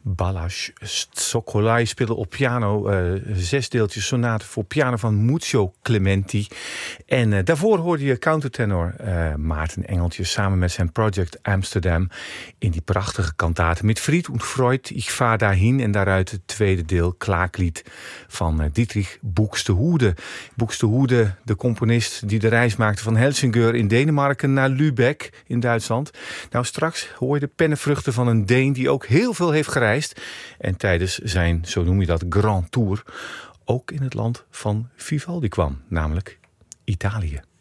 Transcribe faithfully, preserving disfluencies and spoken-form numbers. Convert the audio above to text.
Balázs Szokolai speelde op piano uh, zes deeltjes sonate voor piano van Muccio Clementi. En uh, daarvoor hoorde je countertenor uh, Maarten Engeltje samen met zijn Project Amsterdam in die prachtige kantate Mit Fried und Freud, Ich fahr dahin, en daaruit het tweede deel Klaaklied van uh, Dietrich Buxtehude. Buxtehude, de componist die de reis maakte van Helsingør in Denemarken naar Lübeck in Duitsland. Nou, straks hoor je de pennenvruchten van een Deen die ook heel veel heeft gereisd en tijdens zijn, zo noem je dat, Grand Tour ook in het land van Vivaldi kwam, namelijk Italië.